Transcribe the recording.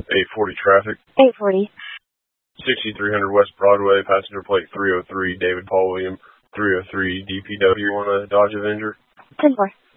840 traffic. 840. 6300 West Broadway, passenger plate 303, David Paul William, 303 DPW on a Dodge Avenger. 10-4.